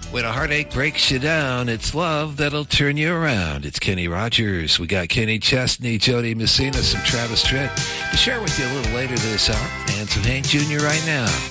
When a heartache breaks you down, it's love that'll turn you around. It's Kenny Rogers. We got Kenny Chesney, Jody Messina, some Travis Tritt to share with you a little later this hour, and some Hank Jr. right now.